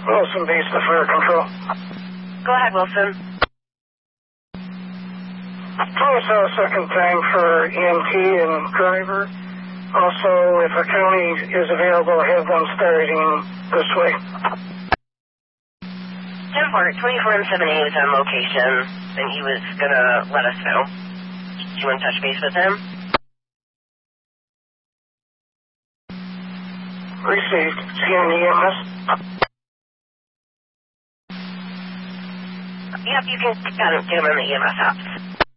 Wilson Base to Fire Control. Go ahead, Wilson. Call us out a second time for EMT and driver. Also, if a county is available, have them starting this way. 10-4, 24-7A was on location, and he was going to let us know. Do you want to touch base with him? Received. CN EMS. Yep, you can give him the EMS ops.